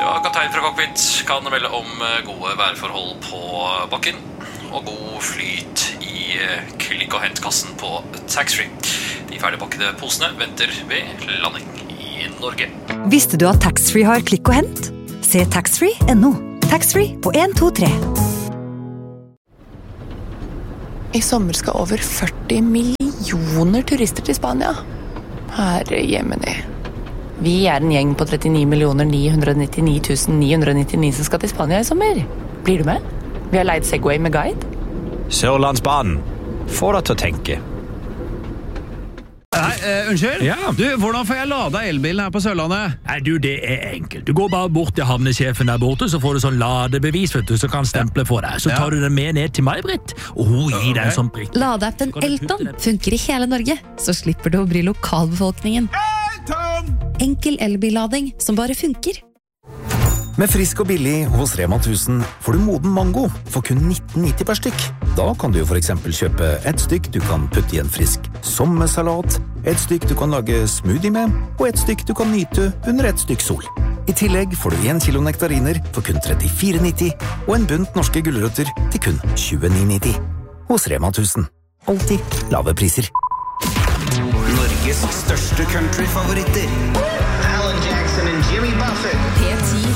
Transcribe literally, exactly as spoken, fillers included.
Ja, kaptein fra cockpit kan melde om gode værforhold på bakken og god flyt i klikk- og hentkassen på taxfree. De ferdigpakkede posene venter ved landing i Norge. Visste du at taxfree har klikk og hent? Se taxfree punktum no. Taxfree på en to tre. I sommer skal over førti millioner turister til Spania. Herre jemini. Vi er en gjeng på trettini millioner ni hundre nittini tusen ni hundre nittini som skal til Spania i sommer. Blir du med? Vi har leid Segway med guide. Sørlandsbanen. Få deg til å tenke. Nei, uh, unnskyld? Ja. Du, hvordan får jeg lada elbilen her på Sørlandet? Nei, du, det er enkelt. Du går bare bort til havnesjefen der borte, så får du sånn ladebevis, vet du, så kan stemple for deg. Så Ja. tar du den med ned til meg, Britt, og hun gir deg en sånn prikk. Ladeappen Elton funker i hele Norge, så slipper du å bry lokalbefolkningen. Enkel elbillading som bare funker. Med frisk og billig hos Rema tusen får du moden mango for kun nitten nitti per stykk. Da kan du for eksempel kjøpe et stykk du kan putte i en frisk sommersalat, et stykk du kan lage smoothie med, og et stykk du kan nyte under et stykk sol. I tillegg får du en kilo nektariner for kun trettifire nitti og en bunt norske gulrøtter til kun tjueni nitti. Hos Rema tusen. Alltid lave priser. Norges største countryfavoritter. Alan Jackson and Jimmy Buffett. P ti